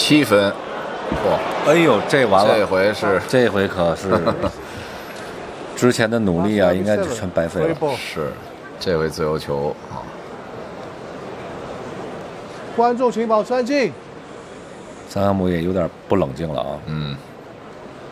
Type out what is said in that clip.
7分。哇！ 哎呦，这完了，这回可是之前的努力啊，应该就全白费了。 是，这回自由球啊！ 观众请保持安静。 桑哈姆也有点不冷静了啊。 嗯。